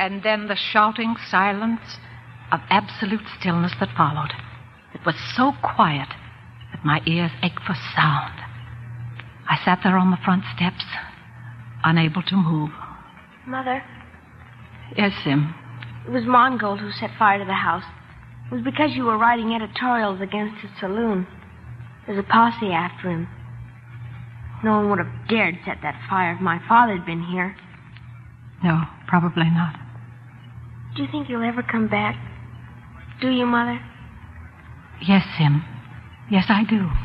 And then the shouting silence of absolute stillness that followed. It was so quiet that my ears ached for sound. I sat there on the front steps, unable to move. Mother? Yes, Sim? It was Mongold who set fire to the house. It was because you were writing editorials against his saloon. There's a posse after him. No one would have dared set that fire if my father had been here. No, probably not. Do you think you'll ever come back? Do you, Mother? Yes, Sim. Yes, I do.